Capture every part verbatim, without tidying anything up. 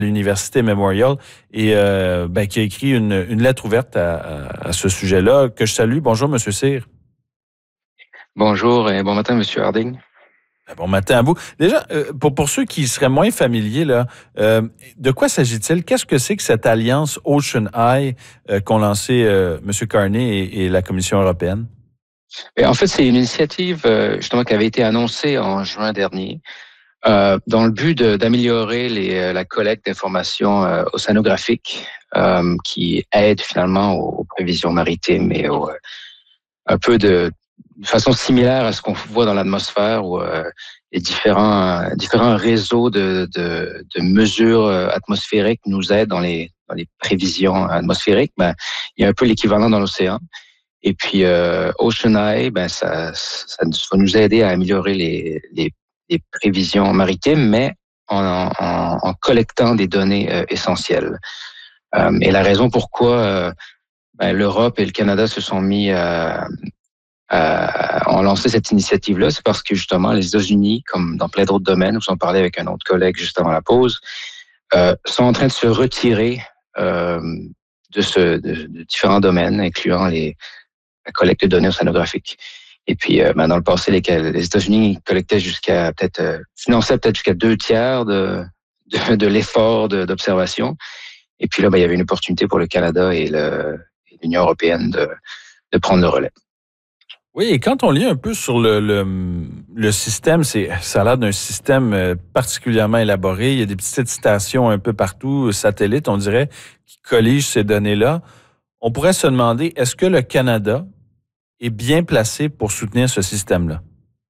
l'Université Memorial et euh, ben, qui a écrit une, une lettre ouverte à, à, à ce sujet-là, que je salue. Bonjour, M. Cyr. Bonjour et bon matin, M. Harding. Bon matin à vous. Déjà, euh, pour, pour ceux qui seraient moins familiers, là, euh, de quoi s'agit-il? Qu'est-ce que c'est que cette alliance Ocean Eye euh, qu'ont lancée euh, M. Carney et, et la Commission européenne? Et en fait, c'est une initiative euh, justement qui avait été annoncée en juin dernier euh, dans le but de, d'améliorer les, euh, la collecte d'informations euh, océanographiques euh, qui aident finalement aux, aux prévisions maritimes et au, un peu de, de façon similaire à ce qu'on voit dans l'atmosphère où euh, les différents, différents réseaux de, de, de mesures atmosphériques nous aident dans les, dans les prévisions atmosphériques. Ben, il y a un peu l'équivalent dans l'océan. Et puis, euh, Ocean Eye, ben, ça, ça va nous aider à améliorer les, les, les prévisions maritimes, mais en, en, en collectant des données euh, essentielles. Euh, et la raison pourquoi euh, ben, l'Europe et le Canada se sont mis à, à, ont lancé cette initiative-là, c'est parce que justement, les États-Unis, comme dans plein d'autres domaines, nous en parlait avec un autre collègue juste avant la pause, euh, sont en train de se retirer euh, de, ce, de, de différents domaines, incluant les la collecte de données océanographiques. Et puis, euh, ben, dans le passé, les, les États-Unis collectaient jusqu'à peut-être, euh, finançaient peut-être jusqu'à deux tiers de, de, de l'effort de, d'observation. Et puis là, ben, il y avait une opportunité pour le Canada et, le, et l'Union européenne de, de prendre le relais. Oui, et quand on lit un peu sur le, le, le système, c'est, ça a l'air d'un système particulièrement élaboré. Il y a des petites stations un peu partout, satellites, on dirait, qui colligent ces données-là. On pourrait se demander, est-ce que le Canada est bien placé pour soutenir ce système-là?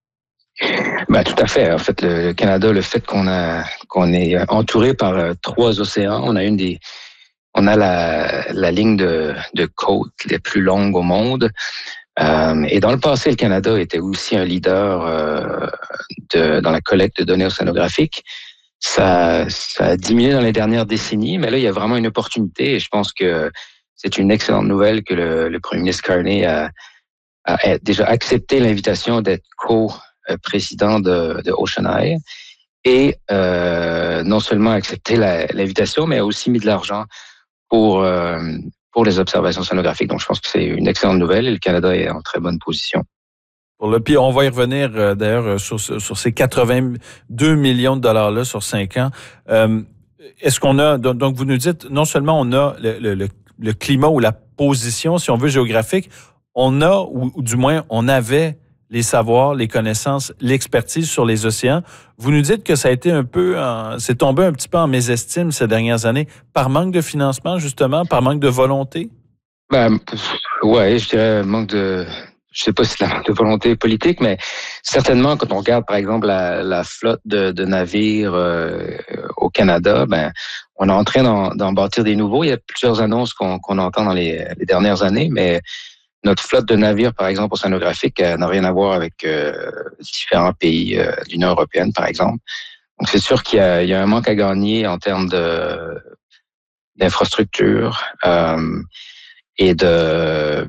Ben, tout à fait. En fait, le Canada, le fait qu'on a qu'on est entouré par euh, trois océans, on a une des on a la, la ligne de, de côte les plus longues au monde. Euh, et dans le passé, le Canada était aussi un leader euh, de, dans la collecte de données océanographiques. Ça, ça a diminué dans les dernières décennies, mais là, il y a vraiment une opportunité et je pense que c'est une excellente nouvelle que le, le premier ministre Carney a, a déjà accepté l'invitation d'être co-président de, de Ocean Eye et euh, non seulement accepté la, l'invitation, mais a aussi mis de l'argent pour, euh, pour les observations océanographiques. Donc, je pense que c'est une excellente nouvelle et le Canada est en très bonne position. Pour le, puis on va y revenir euh, d'ailleurs sur, sur ces quatre-vingt-deux millions de dollars-là sur cinq ans. Euh, est-ce qu'on a, donc vous nous dites, non seulement on a le, le, le climat ou la position, si on veut, géographique, on a, ou, ou du moins on avait les savoirs, les connaissances, l'expertise sur les océans. Vous nous dites que ça a été un peu, en, c'est tombé un petit peu en mésestime ces dernières années, par manque de financement justement, par manque de volonté? Ben, ouais, je dirais manque de... Je sais pas si c'est la manque de volonté politique, mais certainement, quand on regarde, par exemple, la, la flotte de, de navires euh, au Canada, ben, on est en train d'en, d'en bâtir des nouveaux. Il y a plusieurs annonces qu'on, qu'on entend dans les, les dernières années, mais notre flotte de navires, par exemple, océanographique, n'a rien à voir avec euh, différents pays euh, de l'Union européenne, par exemple. Donc, c'est sûr qu'il y a, il y a un manque à gagner en termes de, d'infrastructure euh, et de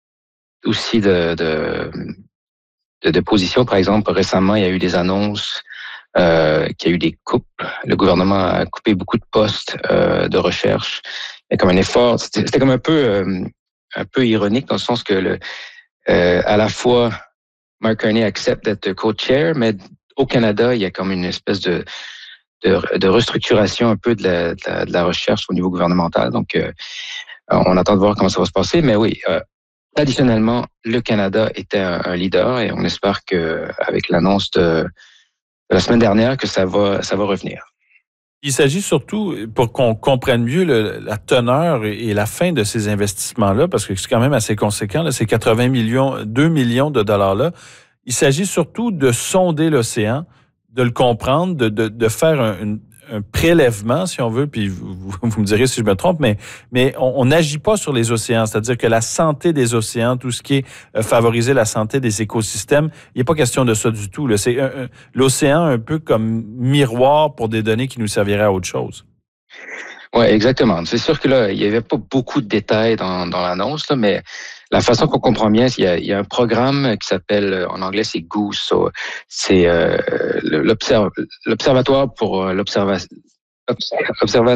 aussi de, de, de, de position. Par exemple, récemment, il y a eu des annonces euh, qu'il y a eu des coupes. Le gouvernement a coupé beaucoup de postes euh, de recherche. Il y a comme un effort. C'était, c'était comme un peu, euh, un peu ironique dans le sens que le, euh, à la fois, Mark Carney accepte d'être co-chair, mais au Canada, il y a comme une espèce de, de, de restructuration un peu de la, de la, de la recherche au niveau gouvernemental. Donc, euh, on attend de voir comment ça va se passer. Mais oui, euh, traditionnellement, le Canada était un, un leader et on espère qu'avec l'annonce de, de la semaine dernière, que ça va, ça va revenir. Il s'agit surtout, pour qu'on comprenne mieux le, la teneur et la fin de ces investissements-là, parce que c'est quand même assez conséquent, là, ces quatre-vingts millions, deux millions de dollars-là, il s'agit surtout de sonder l'océan, de le comprendre, de, de, de faire un, une, un prélèvement, si on veut, puis vous, vous me direz si je me trompe, mais, mais on n'agit pas sur les océans, c'est-à-dire que la santé des océans, tout ce qui est euh, favoriser la santé des écosystèmes, il n'est pas question de ça du tout. Là. C'est un, un, l'océan un peu comme miroir pour des données qui nous serviraient à autre chose. Oui, exactement. C'est sûr que là, il n'y avait pas beaucoup de détails dans, dans l'annonce, là, mais la façon qu'on comprend bien, c'est qu'il y a, il y a un programme qui s'appelle, en anglais, c'est GOOSE. So, c'est euh, l'observ- l'Observatoire pour l'observation observateur